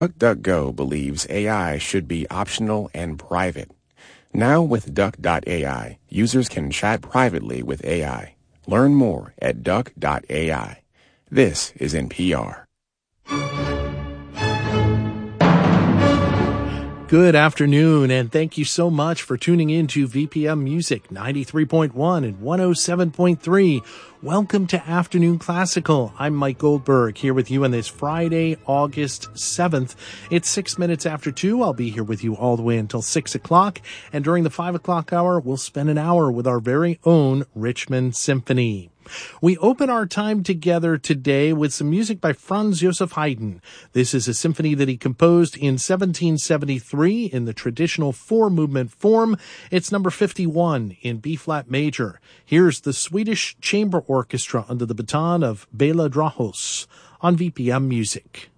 DuckDuckGo believes AI should be optional and private. Now with Duck.ai, users can chat privately with AI. Learn more at Duck.ai. This is NPR. Good afternoon, and thank you so much for tuning in to VPM Music 93.1 and 107.3. Welcome to Afternoon Classical. I'm Mike Goldberg here with you on this Friday, August 7th. It's 6 minutes after 2. I'll be here with you all the way until 6 o'clock. And during the 5 o'clock hour, we'll spend an hour with our very own Richmond Symphony. We open our time together today with some music by Franz Joseph Haydn. This is a symphony that he composed in 1773 in the traditional four-movement form. It's number 51 in B-flat major. Here's the Swedish Chamber Orchestra under the baton of Bela Drahos on VPM Music.